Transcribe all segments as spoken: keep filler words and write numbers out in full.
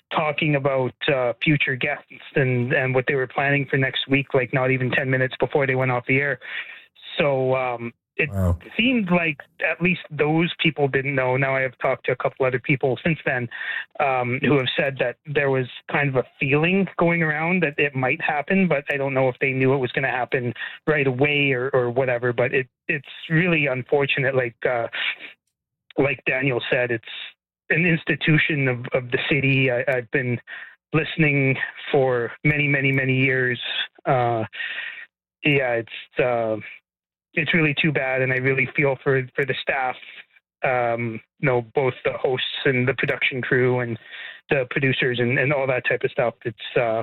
talking about uh, future guests and, and what they were planning for next week, like not even ten minutes before they went off the air. So um, it wow. seemed like at least those people didn't know. Now I have talked to a couple other people since then um, who have said that there was kind of a feeling going around that it might happen, but I don't know if they knew it was going to happen right away or, or whatever. But it it's really unfortunate. Like uh, like Daniel said, it's an institution of, of the city. I, I've been listening for many, many, many years. Uh, yeah, it's uh, it's really too bad, and I really feel for, for the staff. Um, you know, both the hosts and the production crew and the producers and, and all that type of stuff. It's uh,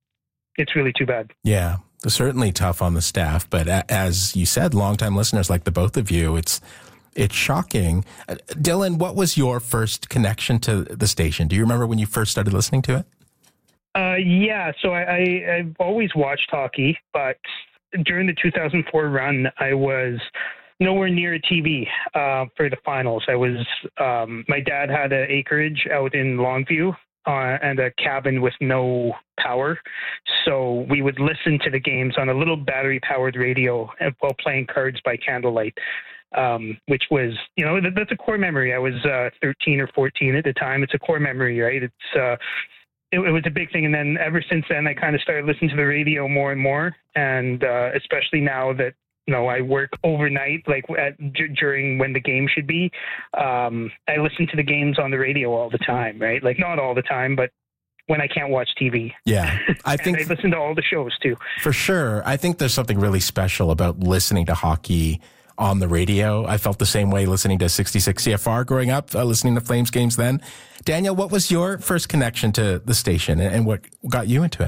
it's really too bad. Yeah, certainly tough on the staff. But a- as you said, longtime listeners like the both of you, it's It's shocking. Uh, Dylan, what was your first connection to the station? Do you remember when you first started listening to it? Uh, yeah, so I, I, I've always watched hockey, but during the two thousand four run, I was nowhere near a T V uh, for the finals. I was, um, my dad had an acreage out in Longview uh, and a cabin with no power. So we would listen to the games on a little battery-powered radio while playing cards by candlelight. Um, which was, you know, that, that's a core memory. I was uh, thirteen or fourteen at the time. It's a core memory, right? It's uh, it, it was a big thing. And then ever since then, I kind of started listening to the radio more and more. And uh, especially now that, you know, I work overnight, like at, d- during when the game should be, um, I listen to the games on the radio all the time, right? Like not all the time, but when I can't watch T V. Yeah. I think I listen to all the shows too. For sure. I think there's something really special about listening to hockey on the radio. I felt the same way listening to sixty-six C F R growing up, uh, listening to Flames games then. Daniel, what was your first connection to the station and, and what got you into it?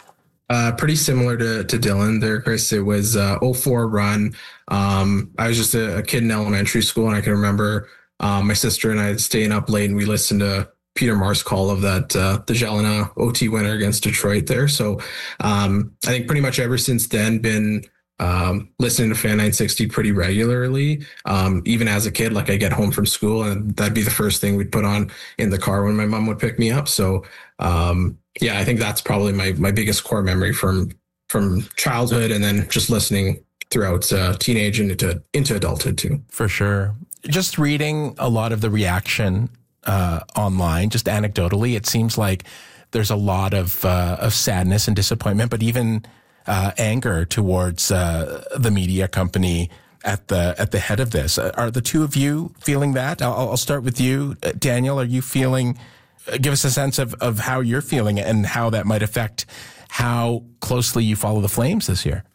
Uh, pretty similar to, to Dylan there, Chris. It was uh oh four run. Um, I was just a, a kid in elementary school, and I can remember um, my sister and I staying up late, and we listened to Peter Mar's call of that, uh, the Jelena O T winner against Detroit there. So um, I think pretty much ever since then been um, listening to Fan nine sixty pretty regularly. Um, even as a kid, like I get home from school and that'd be the first thing we'd put on in the car when my mom would pick me up. So um, yeah, I think that's probably my, my biggest core memory from, from childhood, and then just listening throughout uh, teenage and into, into adulthood too. For sure. Just reading a lot of the reaction uh, online, just anecdotally, it seems like there's a lot of, uh, of sadness and disappointment, but even Uh, anger towards uh, the media company at the at the head of this. Uh, are the two of you feeling that? I'll, I'll start with you, uh, Daniel. Are you feeling? Uh, give us a sense of of how you're feeling and how that might affect how closely you follow the Flames this year.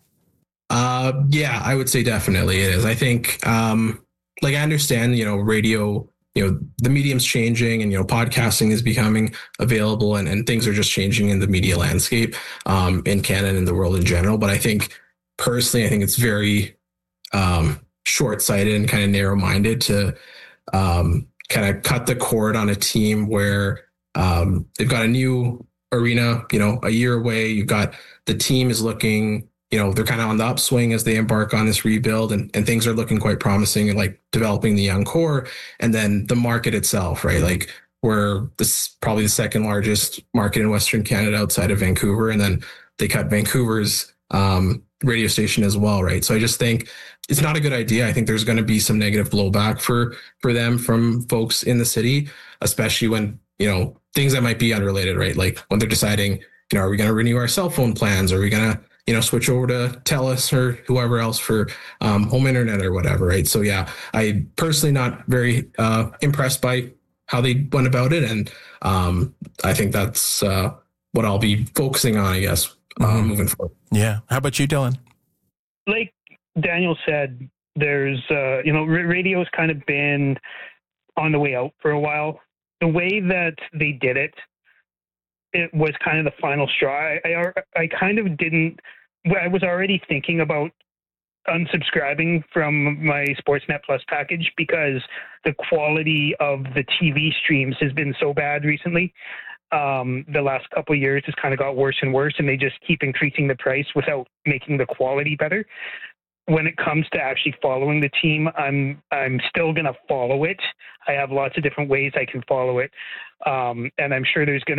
Uh, yeah, I would say definitely it is. I think, um, like I understand, you know, radio. You know, the medium's changing, and, you know, podcasting is becoming available, and, and things are just changing in the media landscape um, in Canada and the world in general. But I think personally, I think it's very um, short-sighted and kind of narrow-minded to um, kind of cut the cord on a team where um, they've got a new arena, you know, a year away. You've got the team is looking, you know, they're kind of on the upswing as they embark on this rebuild, and, and things are looking quite promising, and like developing the young core. And then the market itself, right? Like we're this probably the second largest market in Western Canada outside of Vancouver. And then they cut Vancouver's um, radio station as well, right? So I just think it's not a good idea. I think there's going to be some negative blowback for, for them from folks in the city, especially when, you know, things that might be unrelated, right? Like when they're deciding, you know, are we going to renew our cell phone plans? Are we going to, you know, switch over to TELUS or whoever else for um, home internet or whatever, right? So yeah, I personally not very uh, impressed by how they went about it, and um, I think that's uh, what I'll be focusing on, I guess, uh, mm-hmm. moving forward. Yeah. How about you, Dylan? Like Daniel said, there's uh, you know, radio's kind of been on the way out for a while. The way that they did it, it was kind of the final straw. I, I, I kind of didn't, I was already thinking about unsubscribing from my Sportsnet Plus package because the quality of the T V streams has been so bad recently. Um, the last couple of years has kind of got worse and worse, and they just keep increasing the price without making the quality better. When it comes to actually following the team, I'm I'm still going to follow it. I have lots of different ways I can follow it. Um, and I'm sure there's going